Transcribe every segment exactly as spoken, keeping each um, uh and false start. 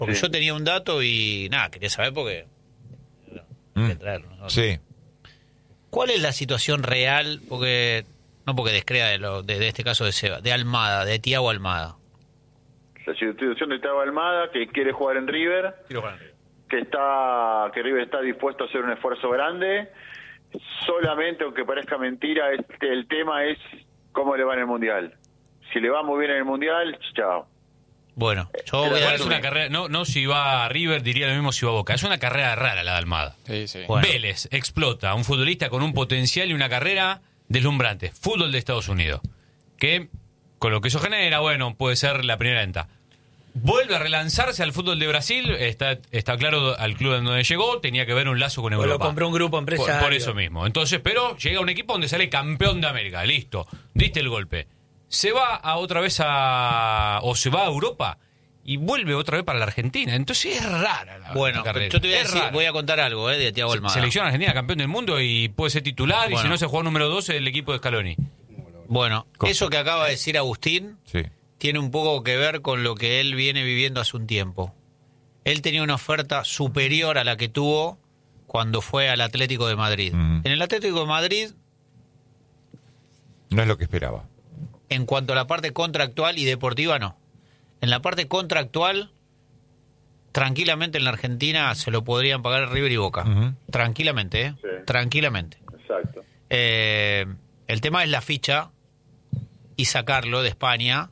Porque Sí. yo tenía un dato y nada, quería saber porque... Mm. hay que traerlo, ¿no? Sí. ¿Cuál es la situación real? Porque no porque descrea de, lo, de, de este caso de Seba, de Almada, de Thiago Almada. La situación de Thiago Almada, que quiere jugar en River, que está que River está dispuesto a hacer un esfuerzo grande. Solamente, aunque parezca mentira, este, el tema es cómo le va en el Mundial. Si le va muy bien en el Mundial, chao. Bueno, yo Pero voy a igual dar Es una carrera, no, no si va a River, diría lo mismo si va a Boca. Es una carrera rara la de Almada. Sí, sí. Bueno. Vélez explota, un futbolista con un potencial y una carrera deslumbrante. Fútbol de Estados Unidos. Que, con lo que eso genera, bueno, puede ser la primera venta. Vuelve a relanzarse al fútbol de Brasil. Está, está claro al club en donde llegó. Tenía que ver un lazo con O Europa. lo compró un grupo Por, empresario. por eso mismo. Entonces, pero llega un equipo donde sale campeón de América. Listo. Diste el golpe. Se va a otra vez a... o se va a Europa y vuelve otra vez para la Argentina. Entonces es rara la, Bueno, la carrera. yo te voy a, Es decir, rara. voy a contar algo eh, de Thiago Almada. Selección argentina campeón del mundo y puede ser titular. Y Bueno. si no se juega número doce del equipo de Scaloni. Bueno, Cosa. eso que acaba de decir Agustín Sí. tiene un poco que ver con lo que él viene viviendo hace un tiempo. Él tenía una oferta superior a la que tuvo cuando fue al Atlético de Madrid. Ujú. En el Atlético de Madrid, No es lo que esperaba. en cuanto a la parte contractual y deportiva, no. En la parte contractual, tranquilamente en la Argentina se lo podrían pagar River y Boca. Ujú. Tranquilamente, ¿eh? Sí. Tranquilamente. Exacto. Eh, el tema es la ficha y sacarlo de España.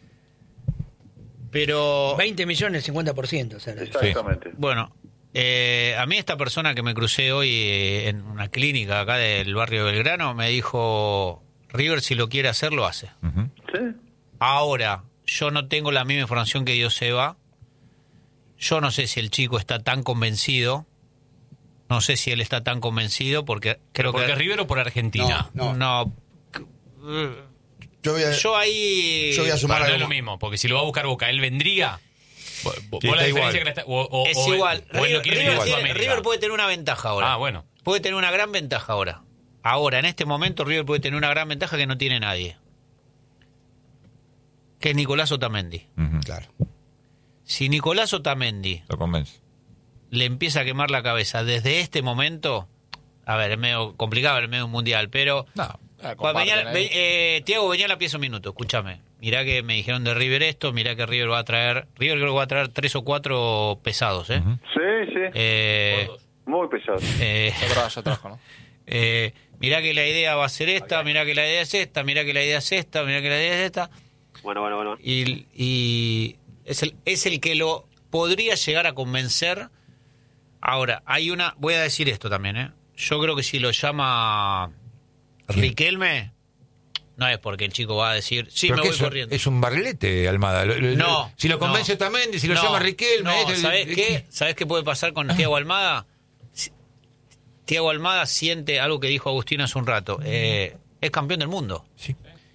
Pero, veinte millones, cincuenta por ciento. O sea, la- Exactamente. bueno, eh, a mí esta persona que me crucé hoy eh, en una clínica acá del barrio de Belgrano me dijo, River si lo quiere hacer, lo hace. Ujú. ¿Sí? Ahora, yo no tengo la misma información que dio Seba. Yo no sé si el chico está tan convencido. No sé si él está tan convencido porque creo ¿Por que... qué River o por Argentina? No, No, Yo voy a, yo ahí... yo voy a sumar Para, no es algo lo mismo, porque si lo va a buscar Boca, él vendría. Vos Sí, vos la está diferencia igual. que la está, o, o- Es o- igual. o él no River, quiere River venir a tiene- Sudamérica. River puede tener una ventaja ahora. Ah, bueno. Puede tener una gran ventaja ahora. Ahora, en este momento, River puede tener una gran ventaja que no tiene nadie. Que es Nicolás Otamendi. Ujú. Claro. Si Nicolás Otamendi Lo convence. le empieza a quemar la cabeza desde este momento, a ver, es medio complicado el medio mundial, pero No. Ah, Cuando venía- comparten ahí. ve- eh, Thiago venía a la pieza un minuto, escúchame. Mirá que me dijeron de River esto, mirá que River va a traer, River creo que va a traer tres o cuatro pesados, ¿eh? Ujú. Sí, sí. Eh, Muy pesado. eh, Ya trajo, ya trajo, ¿no? eh, mirá que la idea va a ser esta, mirá que la idea es esta, mirá que la idea es esta, mirá que la idea es esta. Bueno, bueno, bueno. Y, y es, el, es el que lo podría llegar a convencer. Ahora, hay una, voy a decir esto también, ¿eh? Yo creo que si lo llama Riquelme, no es porque el chico va a decir, sí, Pero me que voy eso- corriendo. Es un barrilete, Almada. Lo- lo- No. Si lo convence no, Otamendi, si lo no, llama Riquelme. No, este- ¿sabés el- qué? ¿Sabés qué puede pasar con Thiago Almada? Si- Thiago Almada siente algo que dijo Agustín hace un rato. Eh, es campeón del mundo. Sí.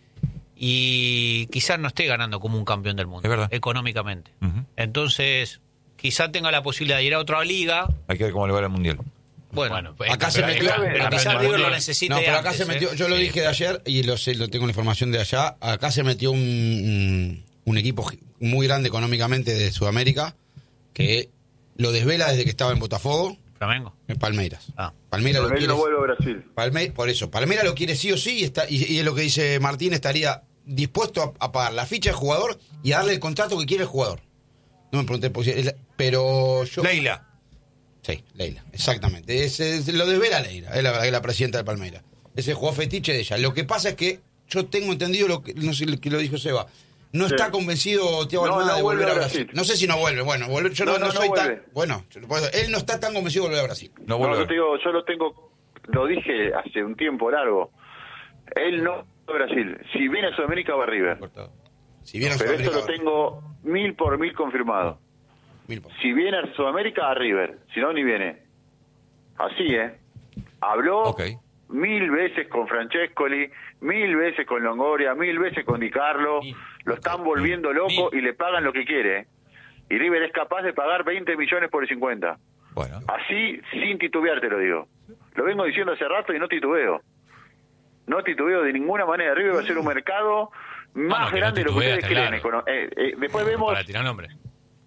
Y quizás no esté ganando como un campeón del mundo. Es verdad. Económicamente. Ujú. Entonces, quizás tenga la posibilidad de ir a otra liga. Hay que ver cómo le va al Mundial. Bueno, Bueno, pues, acá se pero- metió- pero- pero pero- quizás pero- River lo pero- necesite No, pero acá antes, se metió, ¿eh? yo lo Sí. dije de ayer y lo sé, lo tengo la información de allá. Acá se metió un, un, un equipo gi- muy grande económicamente de Sudamérica que lo desvela desde que estaba en Botafogo, Flamengo. en Palmeiras. Ah. Palmeiras lo Pero él quiere. no vuelve a Brasil. Palme- por eso, Palmeiras lo quiere sí o sí y, está, y, y es lo que dice Martín, estaría dispuesto a, a pagar la ficha del jugador y a darle el contrato que quiere el jugador. No me pregunté, por si- el- pero yo... Leila. Sí, Leila, exactamente. Es, es- lo desvela Leila, es la, es la presidenta de Palmeiras. Ese juego fetiche de ella. Lo que pasa es que yo tengo entendido lo que, no sé que lo dijo Seba. No Sí. está convencido Thiago No, Almada no de vuelve volver a a Brasil. Brasil. No sé si no vuelve. Bueno, volver, yo no, No, no no, no soy tan. vuelve. Bueno, por eso, él no está tan convencido de volver a Brasil. No No, vuelve. yo te digo, yo lo tengo, lo dije hace un tiempo largo. Él no va a Brasil. Si viene a Sudamérica va a River. Si viene a Pero eso Sudamérica, lo tengo mil por mil confirmado. mil por- Si viene a Sudamérica, a River. Si no, ni viene. Así, ¿eh? Habló Ok. mil veces con Francescoli, mil veces con Longoria, mil veces con Di Carlo. Mil. Lo están volviendo loco Mil. y le pagan lo que quiere. ¿eh? Y River es capaz de pagar veinte millones por el cincuenta. Bueno. Así, sin titubear, te lo digo. Lo vengo diciendo hace rato y no titubeo. No titubeo de ninguna manera. River va a ser un mercado más Bueno, que no grande de lo que titubea, ustedes está creen. claro. Econo- eh, eh, después vemos... Para tirar nombre.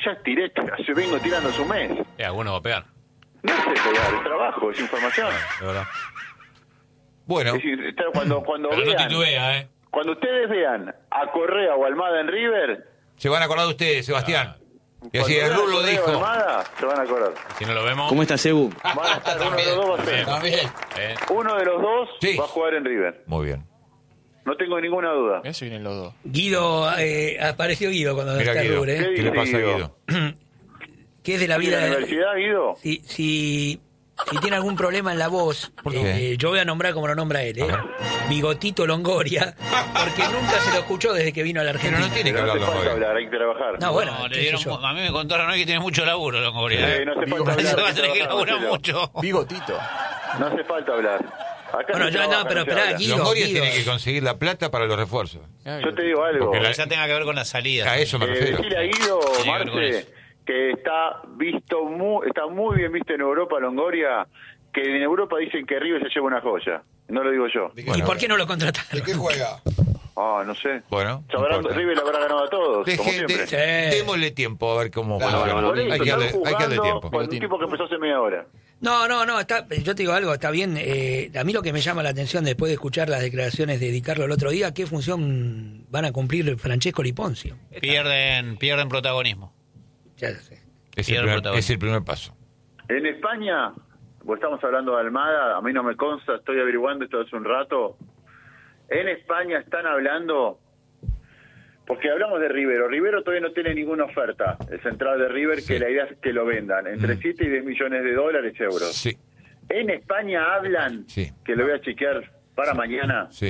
ya tiré, yo vengo tirando hace un mes. Eh, alguno va a pegar. No es pegar, es trabajo, es información. De verdad. Bueno, Es decir, está- cuando, cuando Pero no vean, titubea, ¿eh? cuando ustedes vean a Correa o Almada en River, se van a acordar de ustedes, Sebastián. Y así cuando el vean Rulo a Correa o dijo. Almada, se van a acordar. Si no lo vemos. ¿Cómo estás, Ebu? Van a estar, uno de los dos va a ser. También. eh, Uno de los dos Sí. va a jugar en River. Muy bien. No tengo ninguna duda. Eso vienen los dos. Guido, eh, apareció Guido cuando Mira, está Guido. Rubén, ¿Qué ¿eh? le pasa a Guido? ¿Qué es de la ¿En vida? la universidad, Guido? Si, si, si tiene algún problema en la voz, ¿Por qué? eh, yo voy a nombrar como lo nombra él, ¿eh? A ver. Bigotito Longoria, porque nunca se lo escuchó desde que vino a la Pero Argentina. no tiene que Pero no hablar hace falta Longoria. hablar, hay que trabajar. No, bueno, No, le qué dieron sé yo. mu- a mí me contaron hoy que tiene mucho laburo, Longoria. Eh, ¿eh? no hace falta Bigo- hablar. Se va a hay que tener que trabajar, laburar Marcelo. mucho. Bigotito. No hace falta hablar. Acá Bueno, se yo- no, trabaja, pero se esperá, habla. Guido. Longoria Guido. tiene que conseguir la plata para los refuerzos. Yo te digo algo. Porque la- Ya tenga que ver con la salida. A eso me Eh, refiero. decirle a Guido, Tiene que ver con Marce, eso. que está visto muy, está muy bien visto en Europa, Longoria, que en Europa dicen que River se lleva una joya. No lo digo yo. ¿De ¿Y Bueno, por qué no lo ¿De contrataron? qué juega? Ah, no sé. Bueno, Se habrán- no importa. River le habrá ganado a todos, como Deje, siempre. de- Sí. démosle tiempo a ver cómo Claro, funciona. Por eso, hay, que están darle, hay que darle jugando tiempo. con un tipo que empezó hace media hora. No, no, no, está, yo te digo algo, está bien. Eh, a mí lo que me llama la atención después de escuchar las declaraciones de Di Carlo el otro día, ¿qué función van a cumplir Francesco Liponcio? Pierden, pierden protagonismo. Ya sé. Es Y el, el primer, protagonismo. es el primer paso. En España, pues estamos hablando de Almada, a mí no me consta, estoy averiguando esto hace un rato. En España están hablando, porque hablamos de Rivero. Rivero todavía no tiene ninguna oferta, el central de River, Sí. que la idea es que lo vendan entre Mm. siete y diez millones de dólares, euros. Sí, En España hablan, Sí. que lo voy a chequear para mañana, sí.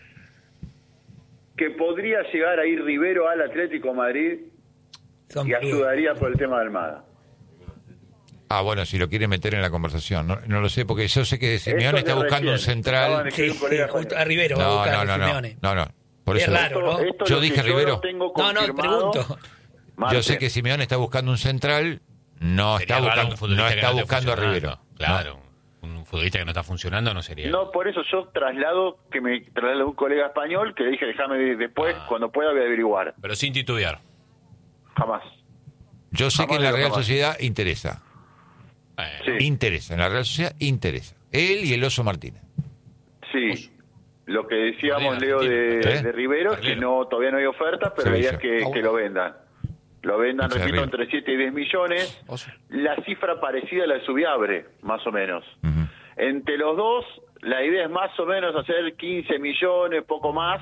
que podría llegar a ir Rivero al Atlético Madrid Son y ayudaría por el tema de Almada. Ah, bueno, si lo quiere meter en la conversación. No, no lo sé, porque yo sé que Simeone Esto está de buscando un recién. Acaban central. de Sí, escribir un colega sí, justo español. a Rivero va a No, buscar no, no, no, Simeone. no, no. Por Es eso raro, ¿no? Esto es Yo lo dije que Rivero. lo tengo No, no, confirmado. pregunto. Marce. yo sé que Simeone está buscando un central, no Sería está raro buscando, un futbolista no que está esté buscando a funcionando. Rivero. Claro, un futbolista que no está funcionando no sería. No, por eso yo traslado, que me trasladó un colega español que le dije, déjame de- después, Ah. cuando pueda voy a averiguar. Pero sin titubear. Jamás. Yo sé Jamás que en la digo Real jamás. Sociedad interesa. Bueno, Sí. Interesa, en la Real Sociedad interesa. Él y el Oso Martínez. Sí. Lo que decíamos, Argentina, Leo, de, Argentina. de Rivero, es que Argentina. no todavía no hay oferta, pero la idea es que, Sevilla. que lo vendan. Lo vendan, Hacia repito, arriba. entre siete y diez millones. Oso. La cifra parecida a la de Subiabre, más o menos. Ujú. Entre los dos, la idea es más o menos hacer quince millones, poco más.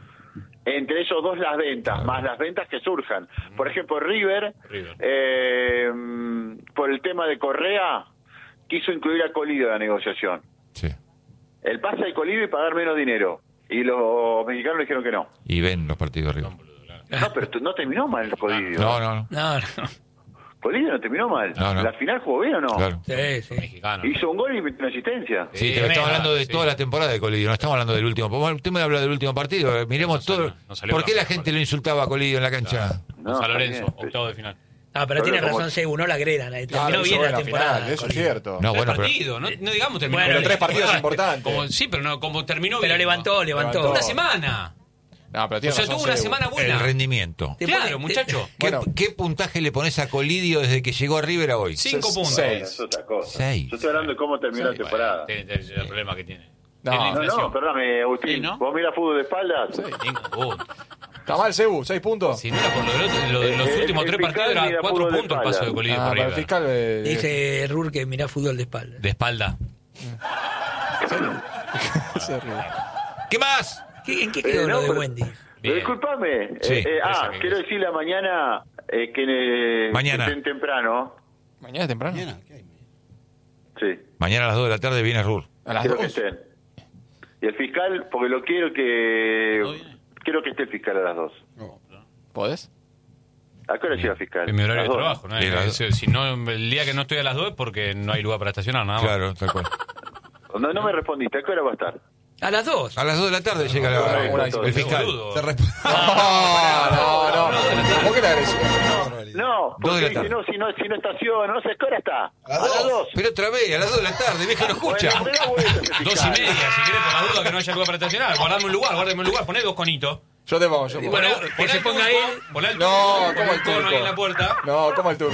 Entre ellos dos las ventas, más las ventas que surjan. Por ejemplo, River, River. eh, por el tema de Correa, quiso incluir a Colidio en la negociación. Sí. El pase de Colidio y pagar menos dinero. Y los mexicanos le dijeron que no. Y ven los partidos de River. No, pero tu- no terminó mal el Colidio. No, no, no. No, no. Colidio no terminó mal. No, no. ¿La final jugó bien o no? Claro. Sí, sí. mexicano. Hizo un gol y metió una asistencia. Sí, Sí, te estamos venga, hablando de sí. toda la temporada de Colidio, no estamos hablando del último. Bueno, usted me habla del último partido, eh, miremos No salió- todo. no salió ¿Por qué la campeón, gente lo insultaba a Colidio en la cancha? No, San está Lorenzo, bien, pero- octavo de final. No, pero Pero tiene como- razón Sebu, no la agredan. eh, Claro, Terminó hizo bien la buena temporada. final, eso es Colidio. cierto. No, Tres bueno, pero partidos, no, no digamos terminó. Bueno, Pero tres partidos Bueno, importantes. Como, sí, pero no, como terminó Pero bien. levantó, ¿no? levantó. Levantó. Una semana. No, pero O tiene sea, razón tuvo una Sebu. semana buena. el rendimiento. Te Claro, pone- muchacho. ¿Qué, Bueno. qué puntaje le pones a Colidio desde que llegó a River a hoy? Cinco Se- puntos. seis. Es otra cosa. Seis. Yo estoy hablando de cómo terminó la temporada. Tiene, tiene el problema que tiene. No. Tiene No, inflación. no, perdóname, Agustín. Sí, ¿no? ¿Vos mirás fútbol de espaldas? Cinco puntos. Está mal, Sebu, seis puntos. Si no era por lo del otro- lo de los Eh, el- últimos el tres fiscal partidos, mira era cuatro fútbol de puntos el paso de espalda. Colidio Ah, por pero el River. fiscal. eh, Dice Rur que mirá fútbol de espalda. De espalda. se ríe. ¿Qué más? ¿Qué- ¿En qué quedó Eh, no, lo de pero- Wendy? Bien. Disculpame. Sí. Eh, eh, ah, Esa que quiero es. decirle a mañana eh, que, eh, Mañana. que estén temprano. Mañana temprano. Mañana, ¿qué hay? Sí, Mañana a las dos de la tarde viene Rur. A las quiero que dos. estén. Y el fiscal, porque lo quiero que... ¿Todo bien? Quiero que esté el fiscal a las dos. No. ¿Podés? ¿A qué hora llega el fiscal? En mi A horario las de dos. trabajo, ¿no? Sí, las dos. Si, si no, el día que no estoy a las dos es porque no hay lugar para estacionar, nada más. Claro, tal cual. No, no me respondiste. ¿A qué hora va a estar? A las dos. A las dos de la tarde llega la- correcto. el fiscal. Boludo. Se resp- No, no, no. ¿Por qué la agresión? No, Dos de la porque tarde. dice, no, si no, si no estaciona, no sé, ¿a qué hora está? A las dos. Pero otra vez, a las dos de la tarde, viejo, no escucha. Bueno, me da vuelta ese Dos y fiscal. media, si querés, por la duda que no haya lugar para estacionar. Guardame un lugar, guárdame un lugar, poné dos conitos. Yo te pongo, yo te pongo. Bueno, que se ponga él. Volá el No, turco, como el con un cono ahí en la turco. puerta. No, como el turco.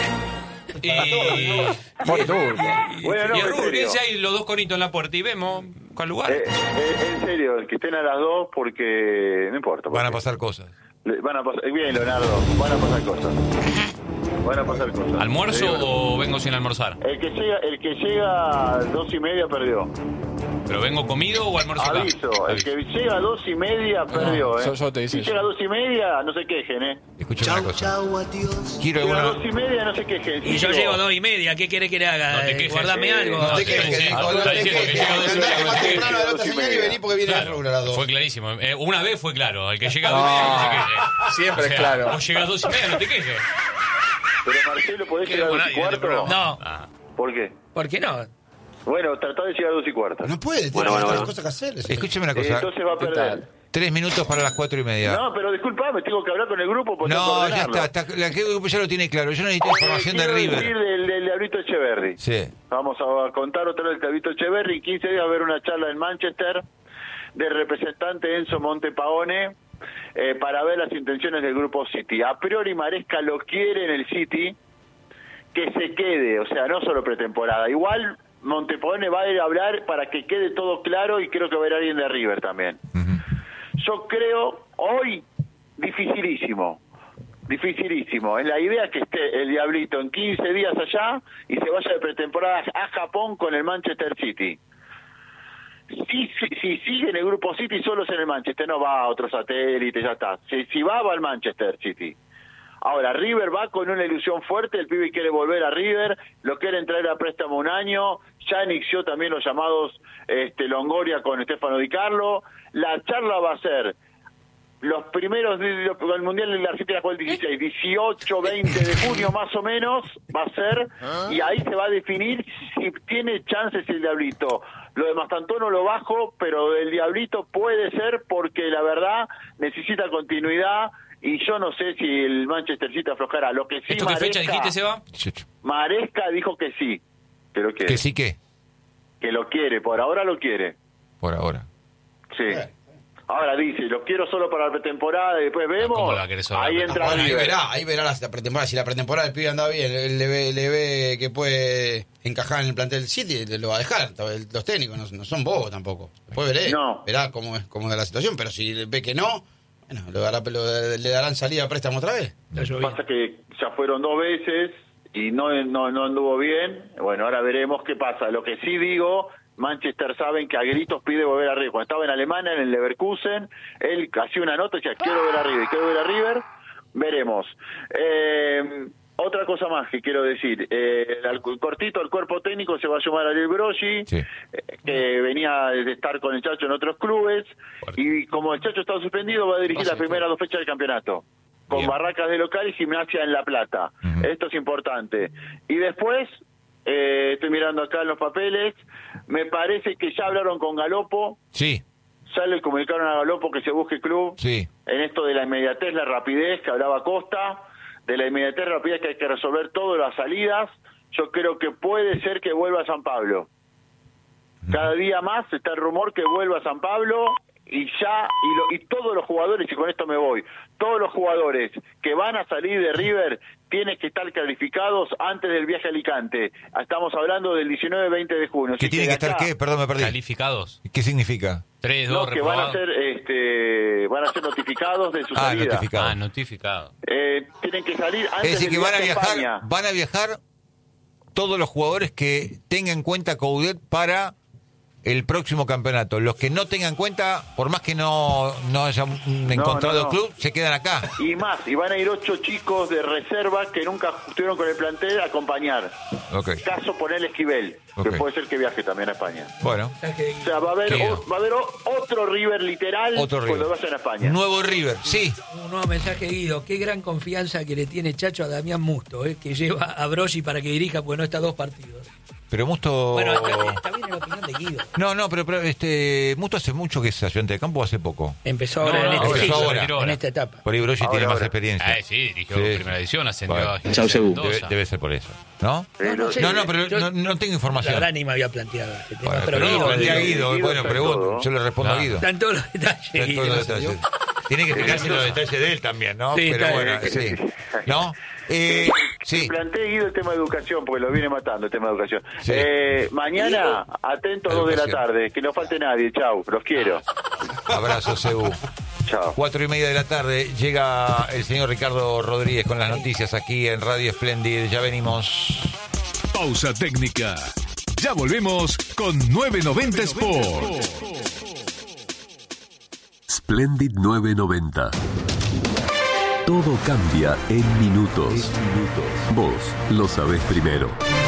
Y, Como el turco. Bueno, no, y en serio. arrúguense ahí los dos conitos en la puerta y vemos cuál lugar. Eh, eh, en serio, que estén a las dos porque no importa. Van a porque- pasar cosas. Le- Van a pasar, bien, Leonardo, van a pasar cosas. Van a pasar cosas. ¿Almuerzo Te digo, o vengo sin almorzar? El que llega, el que llega a dos y media perdió. ¿Pero vengo comido o almuerzo acá? Aviso, el que llega a dos y media perdió, ¿eh? yo- yo te si hice llega a dos y media, no se quejen, ¿eh? Escuchame una cosa. Quiero Llega a alguna... dos y media, no se quejen. Y Sí, yo llegó. llego dos y media, ¿qué quiere que le haga? No te Eh, quejes, Guardame eh, algo. No te Sí, quejes, sí, Nico, sí, no está te diciendo que quejes. llega a dos y Andá media, más sí, temprano a las sí, dos y sí, media y sí, vení porque viene Claro, el rubro a las dos. fue clarísimo. Eh, una vez fue claro. El que llega a dos y media no se queje. Siempre O es sea, claro. Vos llegás a dos y media, no te quejes. Pero Marcelo, ¿podés Qué llegar a dos y nadie en este cuarto? programa. No, Ah. ¿Por qué? ¿por qué no? Bueno, tratá de llegar a dos y cuarto. No puede, tiene Bueno, bueno, otras bueno. cosas que hacer. ese- Escúchame una Eh, cosa. entonces va a perder. Tres minutos para las cuatro y media. No, pero disculpame, tengo que hablar con el grupo porque tengo que No, ya ordenarlo. está. está la que ya lo tiene claro. Yo necesito Eh, información de quiero River. decir del, del Diablito Echeverri. Sí. Vamos a contar otra vez el Diablito Echeverri. En quince días va a haber una charla en Manchester del representante Enzo Montepaone eh, para ver las intenciones del grupo City. A priori Maresca lo quiere en el City, que se quede, o sea, no solo pretemporada. Igual Montepaone va a ir a hablar para que quede todo claro y creo que va a ir alguien de River también. Yo creo, hoy, dificilísimo, dificilísimo. Es la idea que esté el Diablito en quince días allá y se vaya de pretemporada a Japón con el Manchester City. Si, si, si sigue en el grupo City, solo es en el Manchester, no va a otro satélite, ya está. Si, si va, va al Manchester City. Ahora, River va con una ilusión fuerte, el pibe quiere volver a River, lo quieren traer a préstamo un año, ya inició también los llamados este, Longoria con Stefano Di Carlo. La charla va a ser los primeros del Mundial de la Argentina fue el dieciséis, dieciocho, veinte de junio más o menos va a ser, y ahí se va a definir si tiene chances el Diablito. Lo de Mastantuono lo bajo, pero el Diablito puede ser porque la verdad necesita continuidad y yo no sé si el Manchester City aflojará. Lo que sí, ¿Esto qué fecha Maresca, dijiste, Seba? Maresca dijo que sí, que lo quiere. Que sí que. Que lo quiere, por ahora lo quiere. Por ahora. Sí. Ahora dice, lo quiero solo para la pretemporada y después vemos. ¿Cómo lo va a querer solo Ahí para la entra Bueno, ahí River. verá, ahí verá la, la pretemporada. Si la pretemporada del pibe anda bien, él le ve, le ve que puede encajar en el plantel del City, lo va a dejar. Los técnicos no, no son bobos tampoco. Después veré, No. verá cómo es, cómo es la situación, pero si ve que no, bueno, lo dará- lo- le darán salida a préstamo otra vez. Está lloviendo. Pasa que ya fueron dos veces y no, no, no anduvo bien. Bueno, ahora veremos qué pasa. Lo que sí digo, Manchester saben que a gritos pide volver a River. Cuando estaba en Alemania, en el Leverkusen, él hacía una nota y decía, quiero ver a River, quiero ver a River. Veremos. Eh, otra cosa más que quiero decir. Eh, al cortito, el cuerpo técnico se va a sumar a Ariel Broggi, Sí. eh, que venía de estar con el Chacho en otros clubes. Y como el Chacho estaba suspendido, va a dirigir las primeras dos fechas del campeonato. Con Bien. Barracas de local y Gimnasia en La Plata. Ujú. Esto es importante. Y después, eh, estoy mirando acá en los papeles, me parece que ya hablaron con Galopo, Sí, ya le comunicaron a Galopo que se busque club sí. en esto de la inmediatez, la rapidez que hablaba Costa, de la inmediatez, rapidez que hay que resolver todas las salidas. Yo creo que puede ser que vuelva a San Pablo. Cada día más está el rumor que vuelva a San Pablo y ya, y, lo, y todos los jugadores, y con esto me voy, todos los jugadores que van a salir de River tienen que estar calificados antes del viaje a Alicante. Estamos hablando del diecinueve veinte de junio. ¿Qué Así tiene que de estar acá- qué? Perdón, me perdí. Calificados. ¿Qué significa? Tres, No, dos, que van a reprobados. ser, este, van a ser notificados de su Ah, salida. notificado. Ah, notificado. Eh, tienen que salir antes Es decir, del que van a viaje a viajar, España. van a viajar todos los jugadores que tengan en cuenta Coudet para el próximo campeonato. Los que no tengan cuenta, por más que no, no hayan encontrado no, no. club, se quedan acá. Y más, y van a ir ocho chicos de reserva que nunca estuvieron con el plantel a acompañar. Ok. Caso poner Esquivel, Ok. que puede ser que viaje también a España. Bueno, O sea, va a haber, Qué o- va a haber o- otro River literal otro River. cuando vayan a España. Nuevo River, sí. Un nuevo mensaje, Guido. Qué gran confianza que le tiene Chacho a Damián Musto, eh, que lleva a Broggi para que dirija, porque no está dos partidos. Pero Musto... Bueno, está, está bien en la opinión de Guido. No, no, pero, pero, este Musto hace mucho que es ayudante de campo o hace poco. Empezó ahora No, en, no, este ahora, ciclo, ahora. en esta etapa. Por ahí Broggi Ahora, tiene más ahora. experiencia. Eh, sí, dirigió Sí. primera edición, ascendió Bueno. a Chau, Sebu. Debe, debe ser por eso, ¿no? No, no, sé, No, no, pero yo- no, no tengo La información. verdad ni me había planteado este tema, Bueno, pero pero Guido, no, Guido, a Guido, Guido bueno, está en pregunto, todo. yo le respondo a No. Guido. están todos los detalles. Están todos Guido. los detalles. Tiene que fijarse en los detalles de él también, ¿no? Sí, Pero está bueno, bien. sí. ¿No? Eh, sí. Planteé, Guido, el tema de educación, porque lo viene matando el tema de educación. Sí. Eh, mañana, atentos, dos de la Educación. tarde, que no falte nadie. Chau, los quiero. Abrazo, Cebu. Chao. Cuatro y media de la tarde llega el señor Ricardo Rodríguez con las noticias aquí en Radio Splendid. Ya venimos. Pausa técnica. Ya volvemos con novecientos noventa Sport. Splendid novecientos noventa. Todo cambia en minutos. Vos lo sabés primero.